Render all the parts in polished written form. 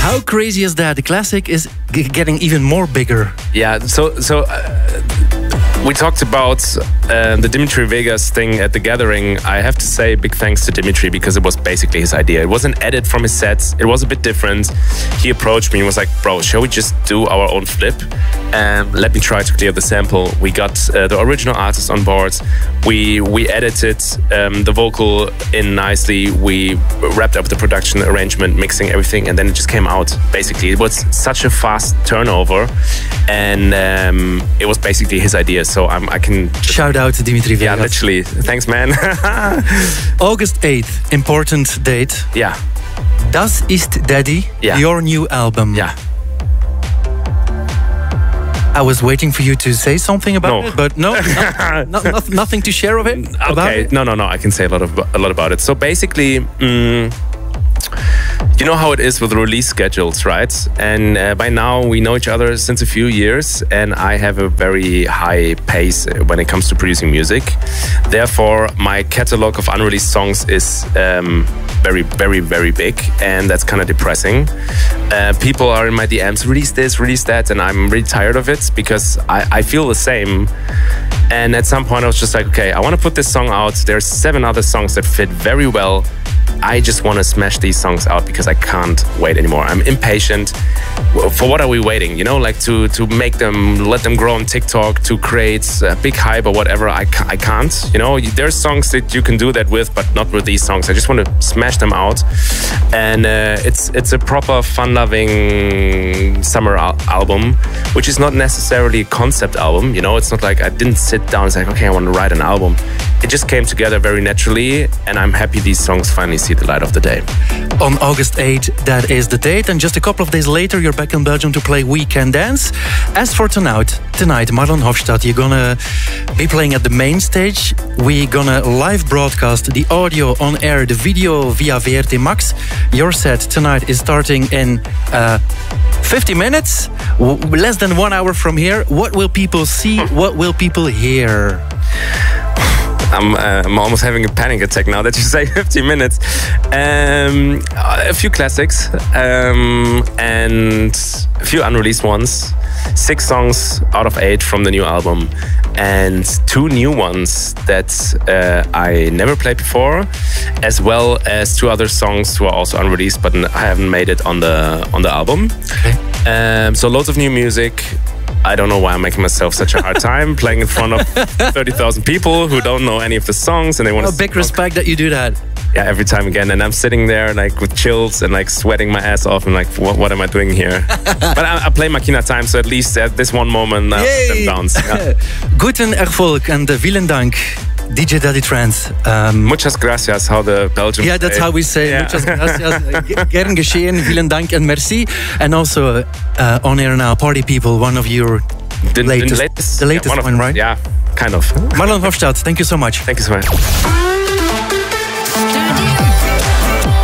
How crazy is that? The classic is getting even more bigger. Yeah, we talked about the Dimitri Vegas thing at the gathering. I have to say big thanks to Dimitri because it was basically his idea. It was an edit from his sets. It was a bit different. He approached me and was like, bro, shall we just do our own flip? Let me try to clear the sample. We got the original artist on board. We edited the vocal in nicely. We wrapped up the production arrangement, mixing everything, and then it just came out. Basically, it was such a fast turnover, and it was basically his idea. So I can shout out to Dimitri Vegas. Yeah, literally. Thanks, man. August 8th, important date. Yeah. Das ist Daddy, your new album. Yeah. I was waiting for you to say something about it, but no, nothing to share of it. Okay, no. I can say a lot about it. So basically, you know how it is with release schedules, right? And by now we know each other since a few years, and I have a very high pace when it comes to producing music. Therefore, my catalog of unreleased songs is very, very, very big, and that's kind of depressing. People are in my DMs, release this, release that, and I'm really tired of it because I feel the same. And at some point I was just like, okay, I want to put this song out. There's 7 other songs that fit very well. I just want to smash these songs out because I can't wait anymore. I'm impatient. For what are we waiting? You know, like to make them, let them grow on TikTok, to create a big hype or whatever. I can't. You know, there's songs that you can do that with, but not with these songs. I just want to smash them out. And it's a proper fun-loving summer album, which is not necessarily a concept album. You know, it's not like I didn't sit down and say, okay, I want to write an album. It just came together very naturally, and I'm happy these songs finally see the light of the day. On August 8th, that is the date, and just a couple of days later, you're back in Belgium to play Weekend Dance. As for tonight, Marlon Hofstadt, you're gonna be playing at the main stage. We're gonna live broadcast the audio on air, the video via VRT Max. Your set tonight is starting in 50 minutes, less than 1 hour from here. What will people see? What will people hear? I'm almost having a panic attack now that you say 50 minutes. A few classics and a few unreleased ones. 6 songs out of 8 from the new album, and 2 new ones that I never played before, as well as 2 other songs who are also unreleased, but I haven't made it on the album. Okay. So loads of new music. I don't know why I'm making myself such a hard time playing in front of 30,000 people who don't know any of the songs, and they want to. Big respect that you do that. Yeah, every time again, and I'm sitting there like with chills and like sweating my ass off, and like, what am I doing here? But I play Makina time, so at least at this one moment, them bounce. Yeah. Guten Erfolg and vielen Dank, DJ Daddy Trance. Muchas gracias, how the Belgians say. That's how we say. Yeah. Muchas gracias. Gern geschehen, vielen Dank and merci. And also on air now, Party People, one of your the latest one, right? Yeah, kind of. Marlon Hofstadt, thank you so much. Thank you so much.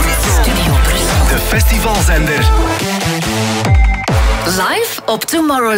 De festivalzender. Live op Tomorrowland.